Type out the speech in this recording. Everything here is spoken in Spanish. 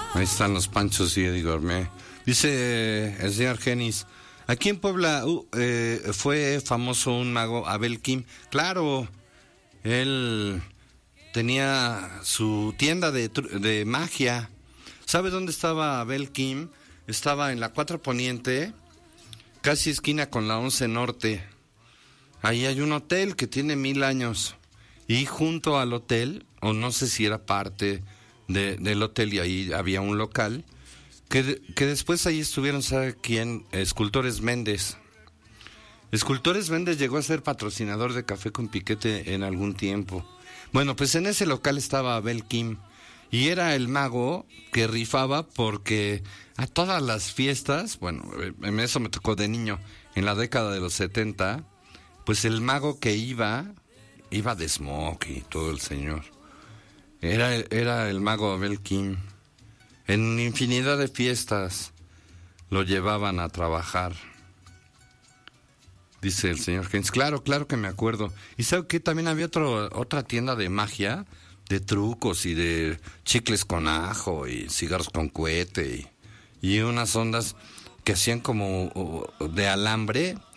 Ahí están los Panchos y Eddie Gourmet. Dice el señor Genis, aquí en Puebla fue famoso un mago, Abel Kim. Claro, él tenía su tienda de magia. ¿Sabe dónde estaba Abel Kim? Estaba en la 4 Poniente, casi esquina con la 11 Norte. Ahí hay un hotel que tiene 1000 años. Y junto al hotel, o no sé si era parte del hotel, y ahí había un local, que después ahí estuvieron, ¿sabe quién? Escultores Méndez. Escultores Méndez llegó a ser patrocinador de Café con Piquete en algún tiempo. Bueno, pues en ese local estaba Abel Kim, y era el mago que rifaba porque a todas las fiestas, bueno, eso me tocó de niño, en la década de los 70, pues el mago que iba de smoke y todo el señor. Era el mago Abel Kim. En infinidad de fiestas lo llevaban a trabajar. Dice el señor Gens. Claro que me acuerdo. Y sabe que también había otra tienda de magia, de trucos y de chicles con ajo y cigarros con cohete y unas ondas que hacían como de alambre,